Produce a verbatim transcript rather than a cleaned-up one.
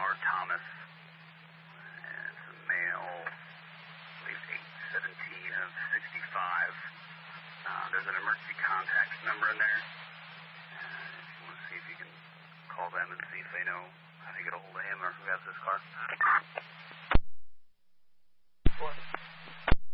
R. Thomas. And it's a male, I believe eight seventeen of sixty-five. Uh, there's an emergency contact number in there. Uh, if you want to see if you can call them and see if they know how to get a hold of him or who has this car. What?